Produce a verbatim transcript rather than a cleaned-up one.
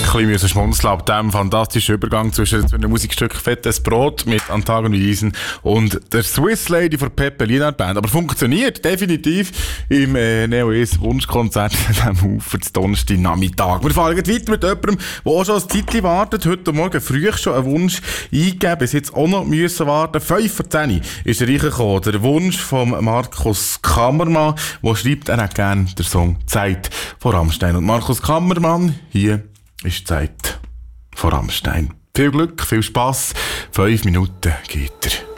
ein bisschen schmunzeln ab dem fantastischen Übergang zwischen dem Musikstück «Fettes Brot» mit Antagonisen und der Swiss Lady von Pepe Lienert Band. Aber funktioniert definitiv im äh, Neo E's Wunschkonzert am Ufer zu Donnerstagnachmittag. Wir fahren weiter mit jemandem, der auch schon ein Zeitchen wartet. Heute Morgen früh schon einen Wunsch eingegeben, bis jetzt auch noch müssen warten. fünf vor zehn ist er reingekommen. Der Wunsch von Markus Kammermann, der schreibt, er hätte gerne den Song «Zeit» von Rammstein. Und Markus Kammermann, hier ist Zeit von Rammstein. Viel Glück, viel Spass. Fünf Minuten geht er.